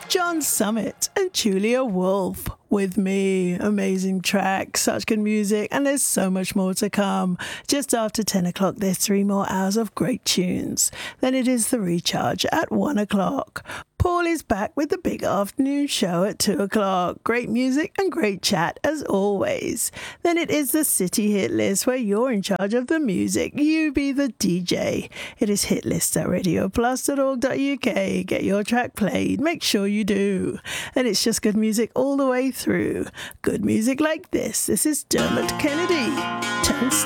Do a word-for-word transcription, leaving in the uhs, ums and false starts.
John Summit and Julia Wolf with me. Amazing track, such good music, and there's so much more to come. Just after ten o'clock, there's three more hours of great tunes. Then it is the recharge at one o'clock. Paul is back with the big afternoon show at two o'clock. Great music and great chat as always. Then it is the City Hit List, where you're in charge of the music. You be the D J. It is hitlist at radio plus dot org dot U K. Get your track played. Make sure you do. And it's just good music all the way through. Good music like this. This is Dermot Kennedy. Turnstile.